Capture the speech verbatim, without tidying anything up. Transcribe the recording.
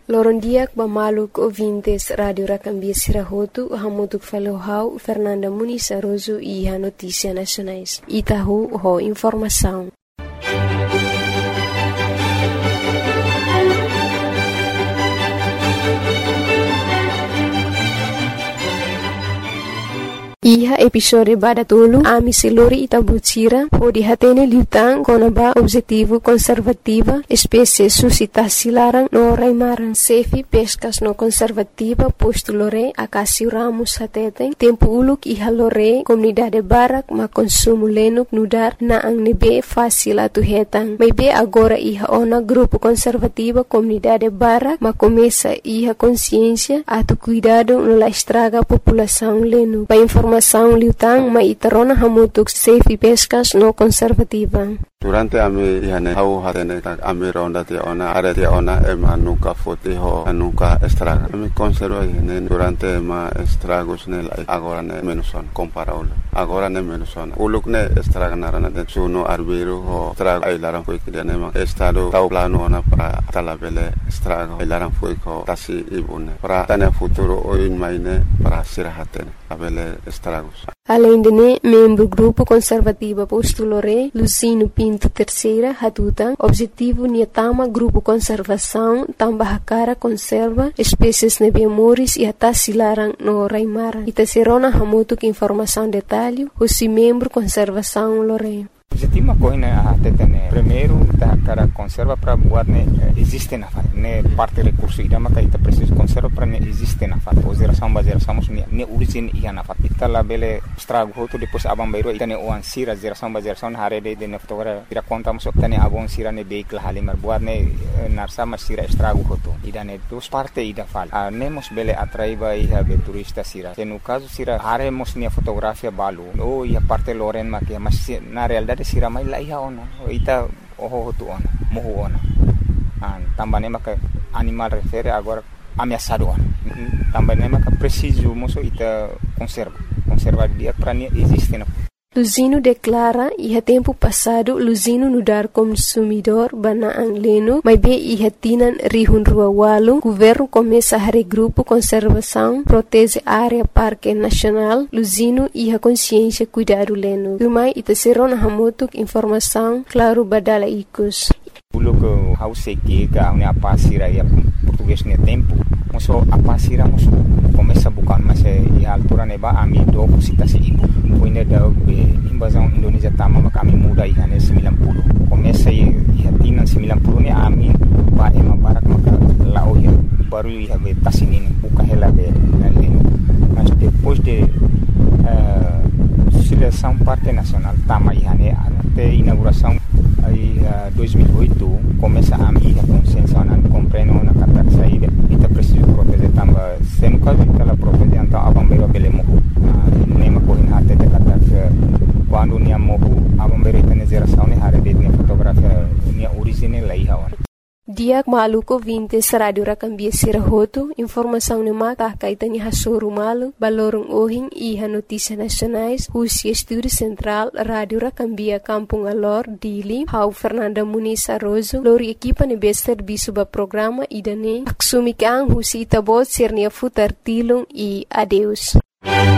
Lorondiak bamaluk ouvintes Radio Racambia Sirahotu, hamutuk falohau Fernanda Muniz Aroso e a Notícia Nacionais. Itahu ho informação. Iha episode badatulu ami siluri itabutira o dihatene liutang konaba objetivo conservativa espécie suscitasi larang no raimaran sefi pescas no conservativa posto lore akasi ramus hateten tempo uluk iha lore comunidade barak ma consumo lenuk nudar na ang nebe fácil atu hetang may be agora iha ona grupo conservativa comunidade barak ma começa iha consciência atu cuidado no la estraga população lenu pa informação liutang ma itarona hamutuk safe pescas no conservativa. Durante ami ihane hau hatene tak ami ronda tia ona are tia ona ema nuka foti ho nuka estraga. Ami conserva ihane durante ma estragos ne agora ne menuson comparable. Agora ne menuson. Uluk ne estraga narana de suno arbiro ho estraga ai laran foi que ne ma estado tau plano ona para talabele estraga ai laran foi ko tasi ibune. Para tane futuro oin maine para sirahatene abele estragos. Além de ne, membro grupo conservativa postulore Lucino Pinto Terceira Hatutan, objetivo niatama grupo conservação tambah cara conserva espécies nebiamoris e até silarang no raimara. Ita serona hamutuk informação detalhe, o si membro conservação lore. Objetivo coisa até tem primeiro da cara conserva para buat ne existe na fase ne parte recurso ida maka ita preciso conserva para ne existe na fase geração ba geração ne ne origin ia na fase ita la bele estrago hoto depois abang bairo ita ne oan sira geração ba geração hare de ne fotogra ira conta mo ita ne abon sira ne vehicle halimar buat ne narsa mas sira estrago hoto ida ne dos parte ida fal a nemos bele atraiba ia be turista sira se no caso sira hare mos ne fotografia balu o ia parte loren makia mas na realidade sira mai la iha ona ita oho tu ona moho ona an tambane maka animal refere agora ameaçado ona tambane maka preciso moso ita conserva conserva dia para ne existe na Luzino declara iha tempo passado Luzino nudar consumidor bana ang leno may be iha tinan rihun rua walung governo começa a regrupo conservação protege área parque nacional Luzino iha consciência cuidado leno rumai ita serona hamutuk informação claro badala ikus Ulo how se que a pasira ya português ne tempo moso a pasira moso começa bukan mas e altura neba ami do citasi ibu puine da invasão Indonesia tama maka ami muda ihane sembilan puluh começa e hatina sembilan puluh ne ami ba ema barak maka lao ya baru iha be tasinin buka hela be naleno mas depois de uh, seleção parte nacional tama ihane até inauguração aí uh, dois mil e oito começa a minha consciência na compreendo na catar saída ita preciso proteger tamba se no caso ela proteger então abambeiro belemo nema correndo até de catar quando nia mohu abambeiro ita geração ne hare de nia fotografia nia origine lá iha Diak maluko vintes Radio Racambia Sirahotu, informação ne maka kaitani hasuru malu, balorong ohing iha notícia nacionais, husi estúdio central Radio Racambia Kampung Alor, Dili, hau Fernanda Muniz Aroso, lori equipa ne bester bisuba programa idane, aksumikang husi itabot sirnia futar tilung e adeus.